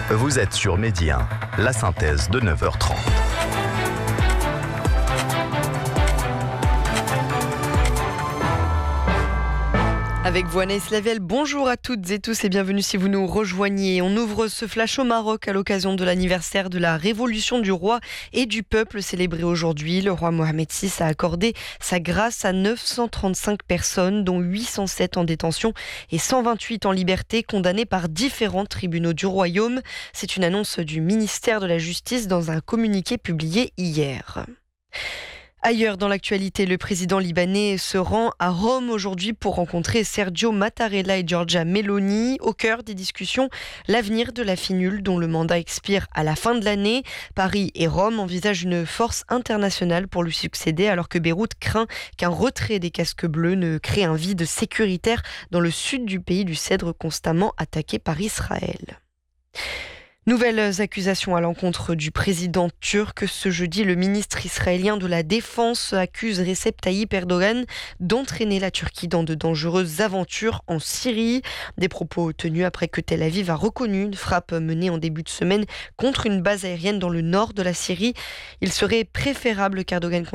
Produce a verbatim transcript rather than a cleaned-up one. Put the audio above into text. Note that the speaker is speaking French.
Vous êtes sur Midi un, la synthèse de neuf heures trente. Avec vous Anaïs Lavielle, bonjour à toutes et tous et bienvenue si vous nous rejoignez. On ouvre ce flash au Maroc à l'occasion de l'anniversaire de la révolution du roi et du peuple célébrée aujourd'hui. Le roi Mohamed six a accordé sa grâce à neuf cent trente-cinq personnes, dont huit cent sept en détention et cent vingt-huit en liberté, condamnées par différents tribunaux du royaume. C'est une annonce du ministère de la Justice dans un communiqué publié hier. Ailleurs dans l'actualité, le président libanais se rend à Rome aujourd'hui pour rencontrer Sergio Mattarella et Giorgia Meloni. Au cœur des discussions, l'avenir de la finule dont le mandat expire à la fin de l'année. Paris et Rome envisagent une force internationale pour lui succéder alors que Beyrouth craint qu'un retrait des casques bleus ne crée un vide sécuritaire dans le sud du pays du Cèdre constamment attaqué par Israël. Nouvelles accusations à l'encontre du président turc. Ce jeudi, le ministre israélien de la Défense accuse Recep Tayyip Erdogan d'entraîner la Turquie dans de dangereuses aventures en Syrie. Des propos tenus après que Tel Aviv a reconnu une frappe menée en début de semaine contre une base aérienne dans le nord de la Syrie. Il serait préférable qu'Erdogan